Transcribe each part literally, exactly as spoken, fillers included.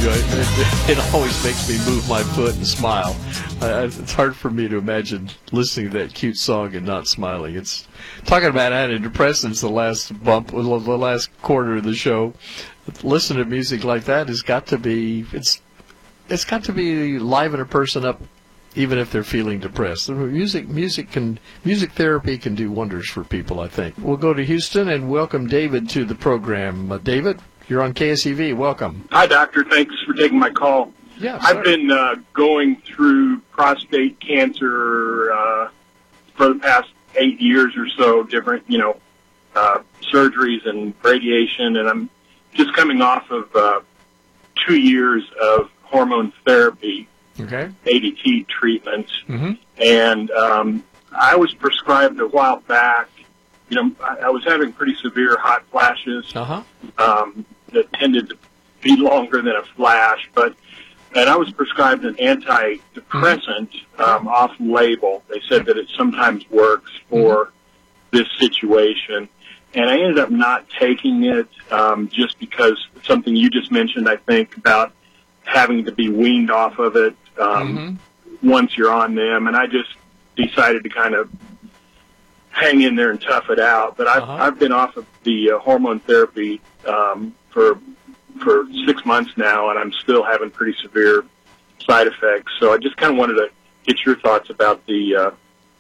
you. It, it always makes me move my foot and smile. Uh, it's hard for me to imagine listening to that cute song and not smiling. It's talking about antidepressants. The last bump, the last quarter of the show. Listen to music like that has got to be. It's it's got to be liven a person up, even if they're feeling depressed. Music, music can, music therapy can do wonders for people, I think. We'll go to Houston and welcome David to the program. Uh, David, you're on K S E V. Welcome. Hi, doctor. Thanks for taking my call. Yeah, I've been uh, going through prostate cancer uh, for the past eight years or so, different, you know, uh, surgeries and radiation, and I'm just coming off of uh, two years of hormone therapy. Okay. A D T treatment, mm-hmm. and um, I was prescribed a while back. You know, I, I was having pretty severe hot flashes uh-huh. um, that tended to be longer than a flash, but and I was prescribed an antidepressant mm-hmm. um, off-label. They said that it sometimes works for mm-hmm. this situation, and I ended up not taking it um, just because something you just mentioned, I think, about having to be weaned off of it um, mm-hmm. once you're on them, and I just decided to kind of hang in there and tough it out. But I've, uh-huh. I've been off of the uh, hormone therapy um, for for six months now, and I'm still having pretty severe side effects. So I just kind of wanted to get your thoughts about the uh,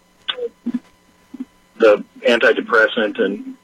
the antidepressant and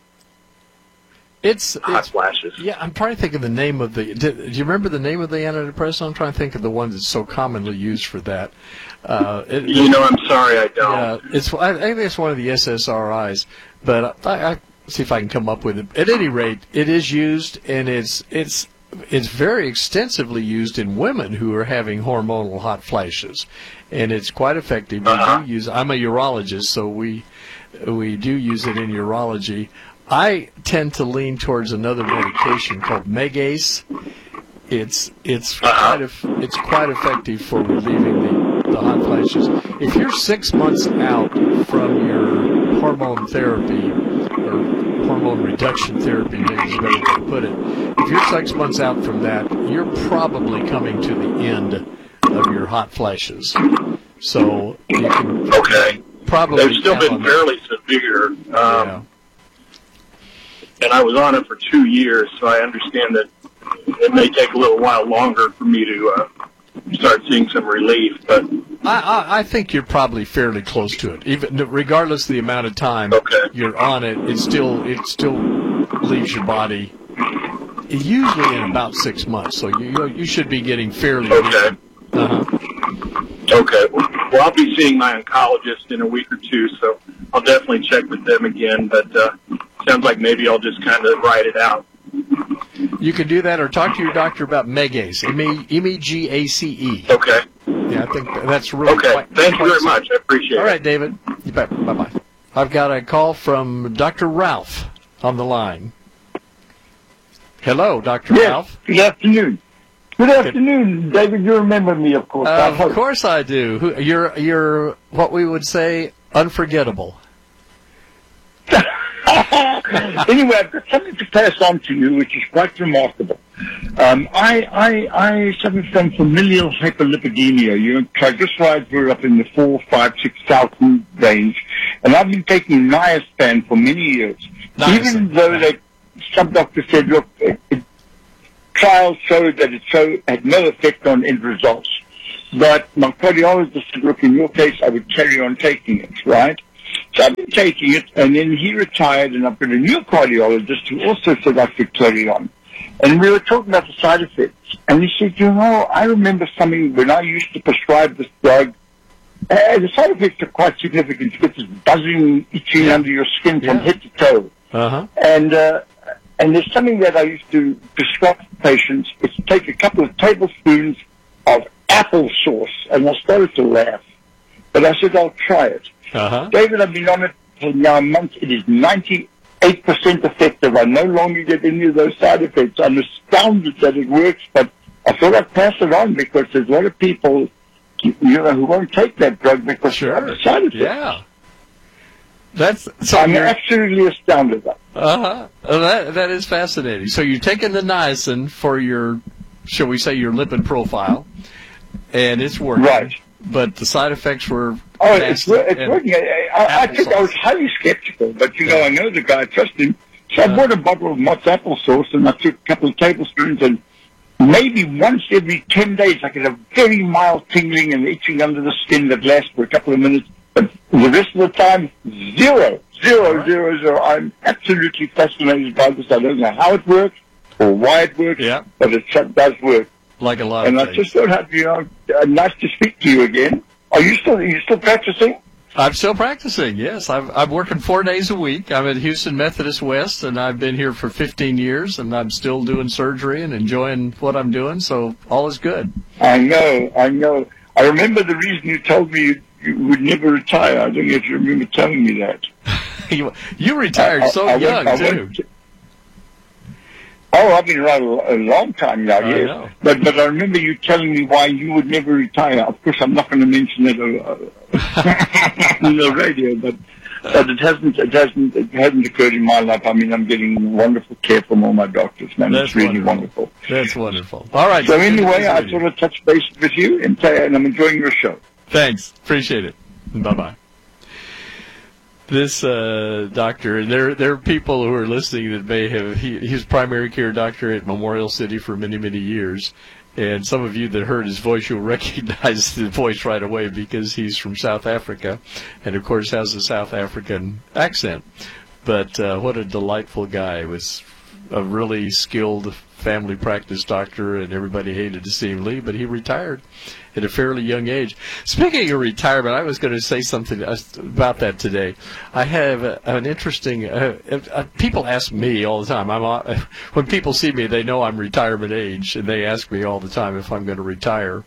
It's hot it's, flashes. Yeah, I'm trying to think of the name of the. Do, do you remember the name of the antidepressant? I'm trying to think of the one that's so commonly used for that. Uh, it, you know, I'm sorry, I don't. Yeah, it's. I think it's one of the S S R Is, but I, I see if I can come up with it. At any rate, it is used, and it's it's it's very extensively used in women who are having hormonal hot flashes, and it's quite effective. Uh-huh. We do use. I'm a urologist, so we we do use it in urology. I tend to lean towards another medication called Megace. It's it's uh-huh. quite eff- it's quite effective for relieving the, the hot flashes. If you're six months out from your hormone therapy or hormone reduction therapy, maybe is a better way to put it. If you're six months out from that, you're probably coming to the end of your hot flashes. So you can okay. probably They've still been fairly severe. Um, yeah. And I was on it for two years, so I understand that it may take a little while longer for me to uh, start seeing some relief. But I, I, I think you're probably fairly close to it, even regardless of the amount of time okay. you're on it. It still it still leaves your body usually in about six months. So you you should be getting fairly. Okay. Uh-huh. Okay. Well, I'll be seeing my oncologist in a week or two, so I'll definitely check with them again. But uh, sounds like maybe I'll just kind of ride it out. You can do that, or talk to your doctor about Megace, M E G A C E. Okay. Yeah, I think that's really okay. Quite, Thank quite you very simple. much. I appreciate All it. right, David. You bet. Bye-bye. I've got a call from Doctor Ralph on the line. Hello, Doctor Yes, Ralph. good afternoon. Good afternoon, David. You remember me, of course. Uh, of course I do. Who- You're, you're what we would say unforgettable. Anyway, I've got something to pass on to you, which is quite remarkable. Um, I, I, I suffer from familial hyperlipidemia. Your triglycerides were up in the four, five, six thousand range, and I've been taking Niaspan for many years. Niacin. Even though they, some doctors said, look, it, it, trials showed that it so had no effect on end results. But my cardiologist said, look, in your case, I would carry on taking it, right? So I've been taking it, and then he retired, and I've got a new cardiologist who also said I could carry on. And we were talking about the side effects, and he said, you know, I remember something when I used to prescribe this drug. Uh, the side effects are quite significant. You get this buzzing, itching Yeah. under your skin from Yeah. head to toe. Uh-huh. And uh, and there's something that I used to prescribe to patients. It's to take a couple of tablespoons of apple sauce, and I started to laugh. But I said, I'll try it. Uh-huh. David, I've been on it for now a month. It is ninety-eight percent effective. I no longer get any of those side effects. I'm astounded that it works, but I thought I'd pass it on because there's a lot of people, you know, who won't take that drug because Sure. of the side effects. Yeah. That's so I'm you're, absolutely astounded. uh-huh. Oh, that that is fascinating. So you're taking the niacin for your shall we say, your lipid profile, and it's working. Right. But the side effects were Oh, it's, nasty it's and working. I, I, I, took, I was highly skeptical, but you know, I know the guy, I trust him. So I Uh. bought a bottle of Mott's applesauce, and I took a couple of tablespoons, and maybe once every ten days I get a very mild tingling and itching under the skin that lasts for a couple of minutes. But the rest of the time, zero, zero, Right. zero, zero. I'm absolutely fascinated by this. I don't know how it works or why it works, Yeah. but it sure does work. like a lot And of I things. just thought, I'd, you know, uh, nice to speak to you again. Are you still, are you still practicing? I'm still practicing, yes. I've, I'm working four days a week. I'm at Houston Methodist West, and I've been here for fifteen years, and I'm still doing surgery and enjoying what I'm doing, so all is good. I know, I know. I remember the reason you told me you, you would never retire. I don't know if you remember telling me that. you, you retired I- so I went- young, I too. went to- Oh, I've been around a, a long time now, I yes. know. But but I remember you telling me why you would never retire. Of course, I'm not going to mention it uh, on the radio, but but it hasn't it hasn't it hasn't occurred in my life. I mean, I'm getting wonderful care from all my doctors, man. That's It's really wonderful. wonderful. That's wonderful. All right. So good to anyway, visit I with you. thought I'd touch base with you, and, say, and I'm enjoying your show. Thanks. Appreciate it. Bye-bye. This uh, doctor, and there there are people who are listening that may have, he, he's primary care doctor at Memorial City for many, many years. And some of you that heard his voice, you'll recognize the voice right away because he's from South Africa and, of course, has a South African accent. But uh, what a delightful guy. He was a really skilled family practice doctor, and everybody hated to see him leave, but he retired at a fairly young age. Speaking of retirement, I was going to say something about that today. I have a, an interesting, uh, uh, people ask me all the time, I'm, uh, when people see me, they know I'm retirement age, and they ask me all the time if I'm going to retire.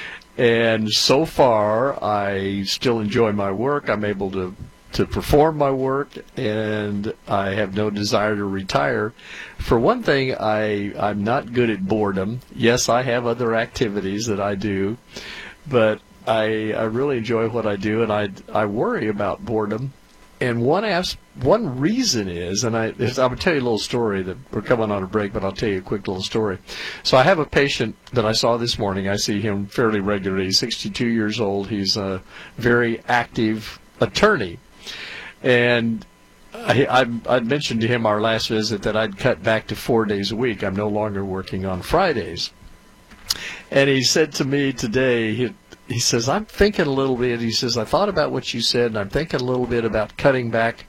And so far, I still enjoy my work. I'm able to to perform my work, and I have no desire to retire. For one thing, I, I'm not good at boredom. Yes, I have other activities that I do, but I, I really enjoy what I do, and I, I worry about boredom. And one as, one reason is, and I, I'm going to tell you a little story, that we're coming on a break, but I'll tell you a quick little story. So I have a patient that I saw this morning. I see him fairly regularly. He's sixty-two years old. He's a very active attorney. And I, I, I'd mentioned to him our last visit that I'd cut back to four days a week. I'm no longer working on Fridays. And he said to me today, he, he says, I'm thinking a little bit, he says, I thought about what you said, and I'm thinking a little bit about cutting back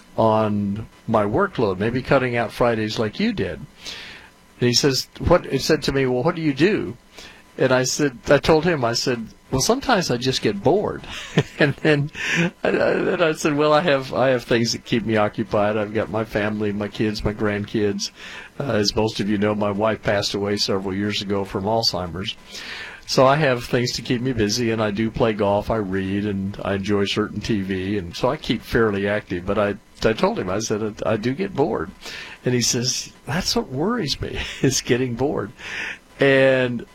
on my workload, maybe cutting out Fridays like you did. And he says, what, he said to me, well, what do you do? And I said, I told him, I said, well, sometimes I just get bored. and then I, then I said, well, I have I have things that keep me occupied. I've got my family, my kids, my grandkids. Uh, as most of you know, my wife passed away several years ago from Alzheimer's. So I have things to keep me busy, and I do play golf, I read, and I enjoy certain T V, and so I keep fairly active. But I, I told him, I said, I do get bored. And he says, that's what worries me, is getting bored. And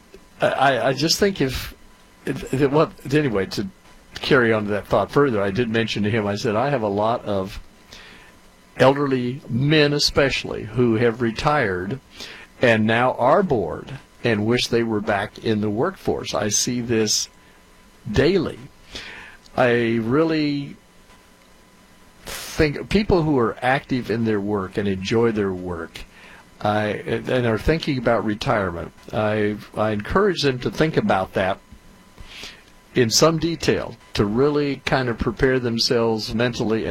I, I just think if, if well, anyway, to carry on to that thought further, I did mention to him, I said, I have a lot of elderly men especially who have retired and now are bored and wish they were back in the workforce. I see this daily. I really think people who are active in their work and enjoy their work I, and are thinking about retirement, I, I encourage them to think about that in some detail, to really kind of prepare themselves mentally